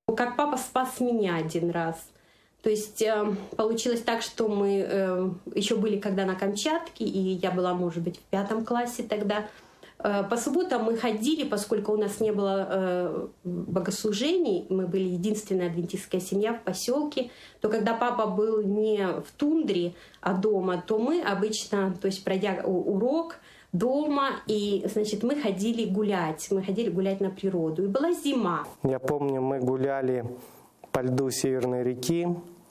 Как папа спас меня один раз. То есть получилось так, что мы еще были когда на Камчатке, и я была, может быть, в 5 классе тогда. По субботам мы ходили, поскольку у нас не было богослужений, мы были единственная адвентистская семья в поселке, то когда папа был не в тундре, а дома, то мы обычно, то есть пройдя урок дома, и, значит, мы ходили гулять на природу. И была зима. Я помню, мы гуляли по льду Северной реки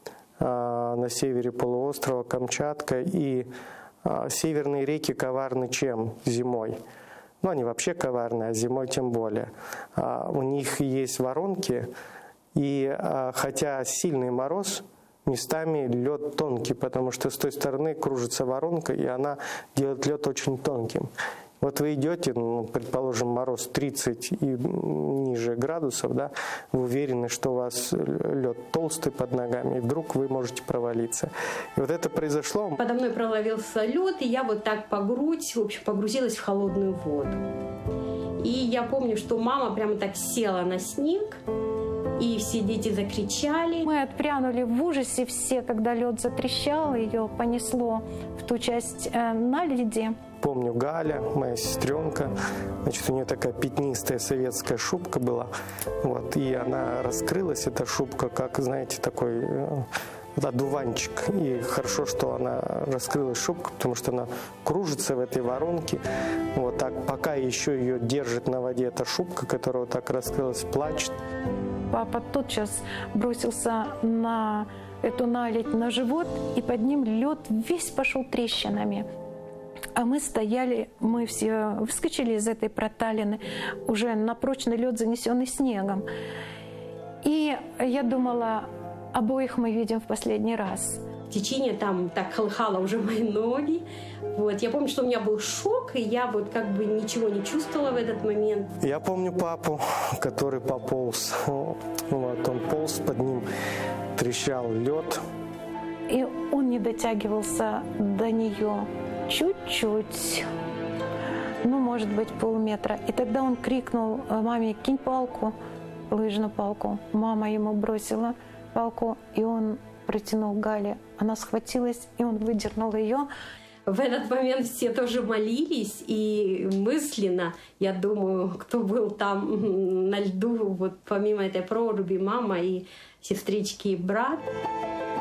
на севере полуострова Камчатка, и северные реки коварны чем зимой? Ну, они вообще коварные, а зимой тем более. У них есть воронки, и хотя сильный мороз, местами лед тонкий, потому что с той стороны кружится воронка, и она делает лед очень тонким. Вот вы идете, ну, предположим, мороз 30 и ниже градусов, да, вы уверены, что у вас лед толстый под ногами, и вдруг вы можете провалиться. И вот это произошло. Подо мной проловился лед, и я вот так по грудь, в общем, погрузилась в холодную воду. И я помню, что мама прямо так села на снег, и все дети закричали. Мы отпрянули в ужасе все, когда лед затрещал, ее понесло в ту часть на льде. Помню, Галя, моя сестренка, значит, у нее такая пятнистая советская шубка была, вот, и она раскрылась, эта шубка, как, знаете, такой одуванчик. И хорошо, что она раскрылась, шубка, потому что она кружится в этой воронке. Вот так, пока еще ее держит на воде эта шубка, которая вот так раскрылась, плачет. Папа тотчас бросился на эту наледь на живот, и под ним лед весь пошел трещинами. А мы стояли, мы все выскочили из этой проталины, уже на прочный лед, занесенный снегом. И я думала, обоих мы видим в последний раз. Течение там так колыхало уже мои ноги. Вот. Я помню, что у меня был шок, и я вот как бы ничего не чувствовала в этот момент. Я помню папу, который пополз. Вот, он полз, под ним трещал лед. И он не дотягивался до нее чуть-чуть, ну, может быть, полметра. И тогда он крикнул маме: «Кинь палку, лыжную палку». Мама ему бросила палку, и он протянул Гале. Она схватилась, и он выдернул ее. В этот момент все тоже молились, и мысленно, я думаю, кто был там на льду, вот помимо этой проруби, мама и сестрички и брат.